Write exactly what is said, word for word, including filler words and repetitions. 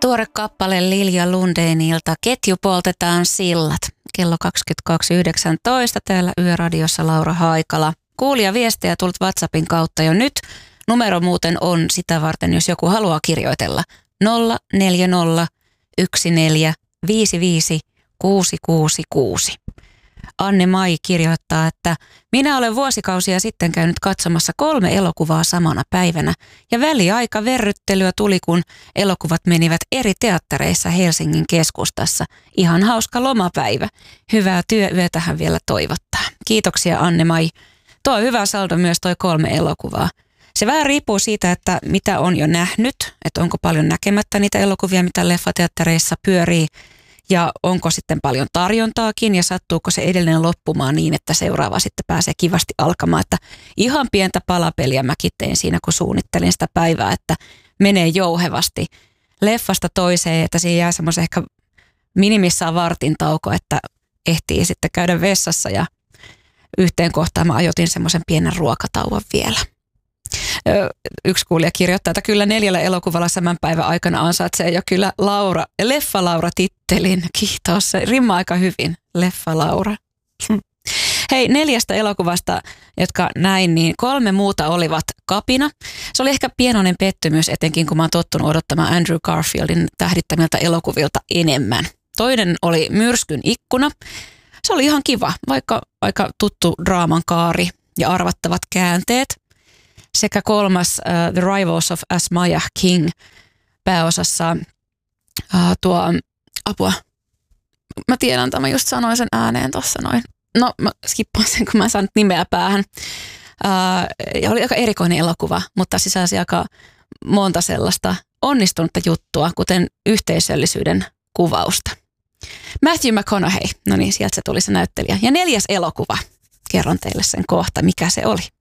Tuore kappale Lilja Lundénilta. Ketju poltetaan sillat. Kello kaksikymmentäkaksi yhdeksäntoista täällä Yöradiossa Laura Haikala. Kuulija viestejä tullut WhatsAppin kautta jo nyt. Numero muuten on sitä varten, jos joku haluaa kirjoitella. nolla neljä nolla yksi neljä viisi viisi kuusi kuusi kuusi. Anne-Mai kirjoittaa, että minä olen vuosikausia sitten käynyt katsomassa kolme elokuvaa samana päivänä ja väliaika verryttelyä tuli, kun elokuvat menivät eri teattereissa Helsingin keskustassa. Ihan hauska lomapäivä. Hyvää työyötähän vielä toivottaa. Kiitoksia Anne-Mai. Tuo on hyvä saldo myös toi kolme elokuvaa. Se vähän riippuu siitä, että mitä on jo nähnyt, että onko paljon näkemättä niitä elokuvia, mitä leffateattereissa pyörii. Ja onko sitten paljon tarjontaakin ja sattuuko se edelleen loppumaan niin, että seuraava sitten pääsee kivasti alkamaan. Että ihan pientä palapeliä mäkin tein siinä, kun suunnittelin sitä päivää, että menee jouhevasti leffasta toiseen, että siinä jää semmoisen ehkä minimissaan vartin tauko, että ehtii sitten käydä vessassa ja yhteen kohtaan mä ajoitin semmoisen pienen ruokatauon vielä. Yksi kuulija kirjoittaa, että kyllä neljällä elokuvalla saman päivän aikana ansaitsee jo kyllä Laura, Leffa Laura-tittelin. Kiitos, se rimmaa aika hyvin, Leffa Laura. Hei, neljästä elokuvasta, jotka näin, niin kolme muuta olivat kapina. Se oli ehkä pienoinen pettymys, etenkin kun mä oon tottunut odottamaan Andrew Garfieldin tähdittämiltä elokuvilta enemmän. Toinen oli Myrskyn ikkuna. Se oli ihan kiva, vaikka aika tuttu draaman kaari ja arvattavat käänteet. Sekä kolmas uh, The Rivals of Asmaya King pääosassa uh, tuo apua. Mä tiedän, että mä just sanoin sen ääneen tuossa noin. No mä skippaan sen, kun mä en saanut nimeä päähän. Uh, ja oli aika erikoinen elokuva, mutta sisälsi aika monta sellaista onnistunutta juttua, kuten yhteisöllisyyden kuvausta. Matthew McConaughey, no niin, sieltä se tuli se näyttelijä. Ja neljäs elokuva, kerron teille sen kohta, mikä se oli.